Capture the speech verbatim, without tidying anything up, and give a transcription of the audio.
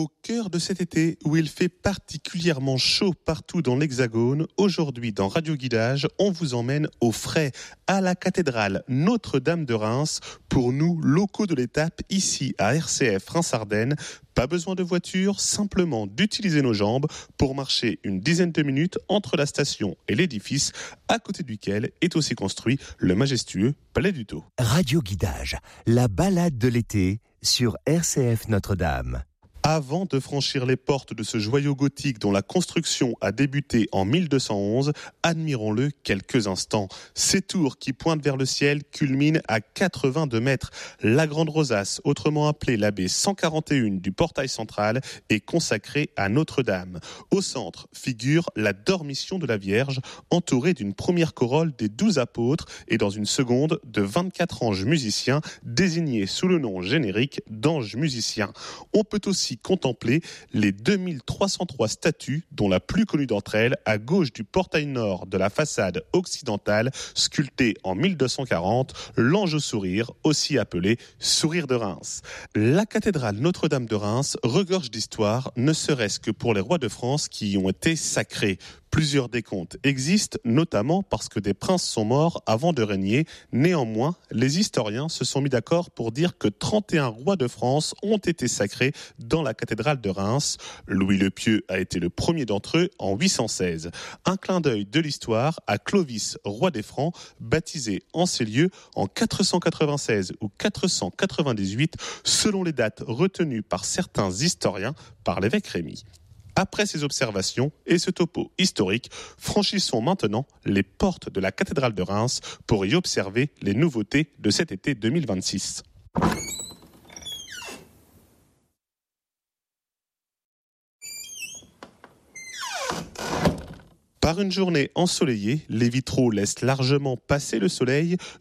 Au cœur de cet été où il fait particulièrement chaud partout dans l'Hexagone, aujourd'hui dans Radio Guidage, on vous emmène au frais, à la cathédrale Notre-Dame de Reims, pour nous, locaux de l'étape, ici à R C F Reims-Ardennes. Pas besoin de voiture, simplement d'utiliser nos jambes pour marcher une dizaine de minutes entre la station et l'édifice, à côté duquel est aussi construit le majestueux Palais du Tau. Radio Guidage, la balade de l'été sur R C F Notre-Dame. Avant de franchir les portes de ce joyau gothique dont la construction a débuté en mille deux cent onze, admirons-le quelques instants. Ces tours qui pointent vers le ciel culminent à quatre-vingt-deux mètres. La grande rosace, autrement appelée la baie cent quarante et un du portail central, est consacrée à Notre-Dame. Au centre figure la dormition de la Vierge, entourée d'une première corolle des douze apôtres et dans une seconde de vingt-quatre anges musiciens, désignés sous le nom générique d'anges musiciens. On peut aussi contempler les deux mille trois cent trois statues, dont la plus connue d'entre elles, à gauche du portail nord de la façade occidentale, sculptée en mille deux cent quarante, l'ange au sourire, aussi appelé sourire de Reims. La cathédrale Notre-Dame de Reims regorge d'histoire, ne serait-ce que pour les rois de France qui y ont été sacrés. Plusieurs décomptes existent, notamment parce que des princes sont morts avant de régner. Néanmoins, les historiens se sont mis d'accord pour dire que trente et un rois de France ont été sacrés dans la cathédrale de Reims. Louis le Pieux a été le premier d'entre eux en huit cent seize. Un clin d'œil de l'histoire à Clovis, roi des Francs, baptisé en ces lieux en quatre cent quatre-vingt-seize ou quatre cent quatre-vingt-dix-huit, selon les dates retenues par certains historiens par l'évêque Rémy. Après ces observations et ce topo historique, franchissons maintenant les portes de la cathédrale de Reims pour y observer les nouveautés de cet été deux mille vingt-six. Par une journée ensoleillée, les vitraux laissent largement passer le soleil,